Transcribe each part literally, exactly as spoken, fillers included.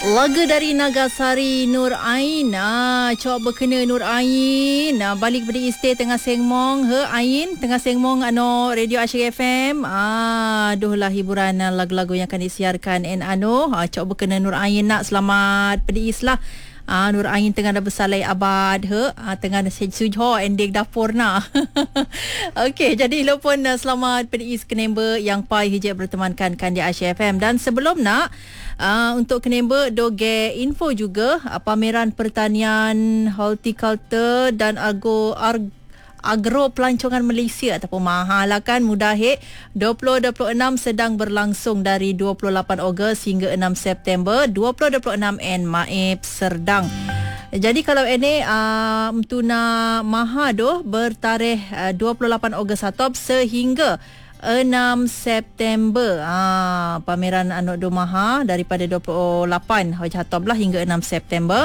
Lagu dari Nagasari Nur Ain. Ah, coba berkena Nur Ain. Ah, balik pada stay tengah sengmong. He Ain tengah sengmong ano Radio Asyik F M. Ah, aduhlah hiburan ah, lagu-lagu yang akan disiarkan en ano. Ah, coba berkena Nur Ain nak selamat pada islah. Ah, Nur Ain tengah dah bersalai abad he, ah, tengah dah sujo ending dapur na. Okey, jadi lo pun uh, selamat pada is kenemba yang pai hijab bertemankan kan di Asyik F M. Dan sebelum nak uh, untuk kenemba doge info juga uh, pameran pertanian horticulture dan agro arg Agro Pelancongan Malaysia ataupun mahal lah kan Mudahik dua ribu dua puluh enam sedang berlangsung dari dua puluh lapan Ogos hingga enam September dua ribu dua puluh enam en Maib Serdang. Jadi kalau ini uh, Tuna Maha doh bertarikh uh, dua puluh lapan Ogos atop sehingga enam September. Ah, pameran Anak Do Maha daripada dua puluh lapan Hatop lah hingga enam September.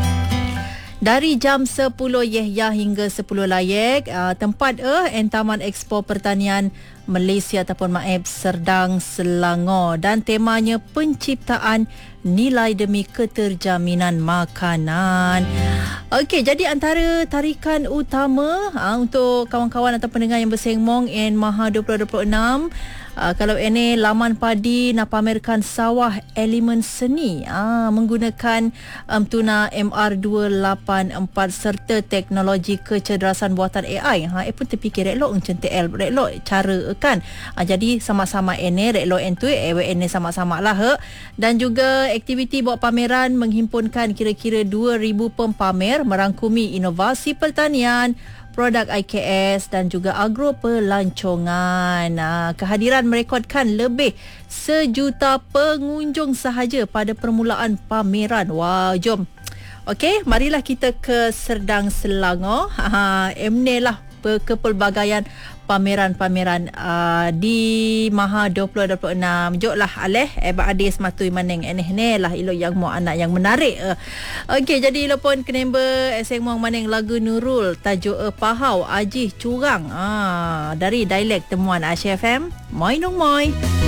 Dari jam sepuluh Yehya hingga sepuluh Layek, uh, tempat eh en Taman Expo Pertanian Malaysia ataupun Maib Serdang Selangor, dan temanya penciptaan nilai demi keterjaminan makanan. Okey, jadi antara tarikan utama uh, untuk kawan-kawan atau pendengar yang bersengmong en Maha dua ribu dua puluh enam, Uh, kalau ini Laman Padi nak pamerkan sawah elemen seni uh, menggunakan um, tuna M R dua lapan empat serta teknologi kecerdasan buatan A I. Ha, eh pun terfikir reklok macam T L reklok cara kan. Uh, jadi sama-sama ini reklok entu eh ini sama-sama lah he. Dan juga aktiviti buat pameran menghimpunkan kira-kira dua ribu pempamer merangkumi inovasi pertanian, produk I K S dan juga agro pelancongan. Nah, kehadiran merekodkan lebih sejuta pengunjung sahaja pada permulaan pameran. Wah, jom. Okey, marilah kita ke Serdang Selangor. Ha, emne lah kepelbagaian pameran-pameran uh, di Maha dua ribu dua puluh enam. Joklah aleh eba adis matui maneng eneh ne lah ilo yang mau anak yang menarik. Uh. Okey, jadi ilo pun kenemba eseng mau maneng lagu Nurul tajuk uh, Pahau Ajih Curang. Ah, dari dialek temuan Asyik F M. Moi nung moi.